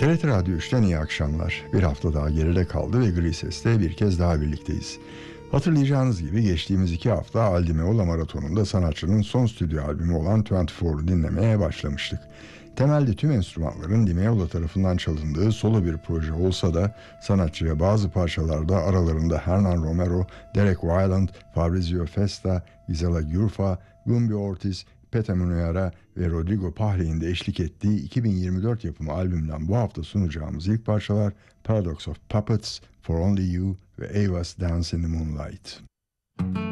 TRT Radyo 3'ten iyi akşamlar. Bir hafta daha geride kaldı ve Gri Ses'te bir kez daha birlikteyiz. Hatırlayacağınız gibi geçtiğimiz 2 hafta Aldi Meola Maratonu'nda sanatçının son stüdyo albümü olan 24'u dinlemeye başlamıştık. Temelde tüm enstrümanların Di Meola tarafından çalındığı solo bir proje olsa da sanatçıya bazı parçalarda aralarında Hernan Romero, Derek Weiland, Fabrizio Festa, Gisela Giuffa, Gumbi Ortiz, Pete Munyara ve Rodrigo Pahle'in de eşlik ettiği 2024 yapımı albümden bu hafta sunacağımız ilk parçalar Paradox of Puppets, For Only You ve Ava's Dance in the Moonlight.